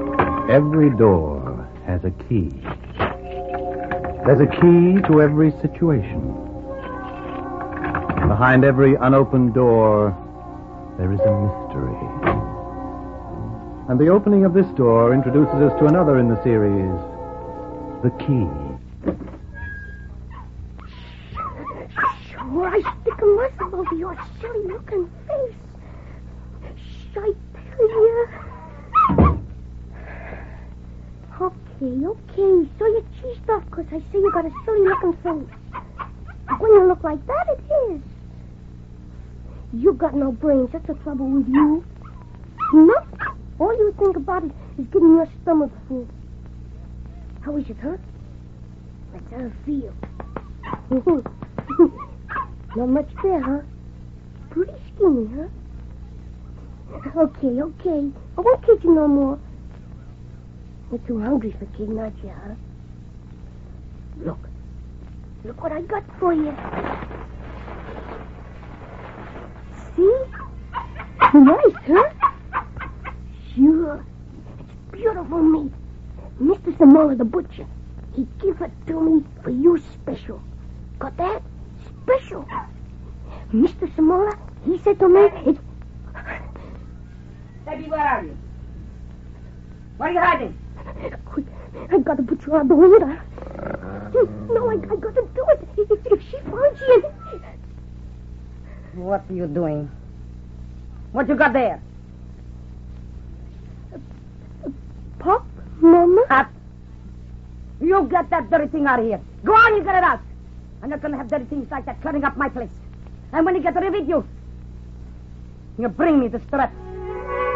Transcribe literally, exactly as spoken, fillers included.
Every door has a key. There's a key to every situation. Behind every unopened door, there is a mystery. And the opening of this door introduces us to another in the series, The Key. Sure, I stick a muzzle over your silly-looking face. Shh, I tell you. Okay, okay, so you're cheesed off because I see you got a silly-looking face. When you look like that, it is. You got no brains. That's the trouble with you. No. All you think about it is getting your stomach full. How is it, huh? That's how it feels. Not much there, huh? Pretty skinny, huh? Okay, okay. I won't kid you no more. You're too hungry for kidding, aren't you, huh? Look. Look what I got for you. See? Nice, huh? Sure. It's beautiful meat. Mister Samola, the butcher, he gave it to me for you special. Got that? Special. Mister Samola, he said to me, it's... Debbie, where are you? What are you hiding? Quick, I gotta put you on the window. No, I, I gotta do it. If, if she finds you... What are you doing? What you got there? Pop, Mama? Pop. You get that dirty thing out of here. Go on, you get it out. I'm not going to have dirty things like that cluttering up my place. And when you get rid of it, you... You bring me the strap.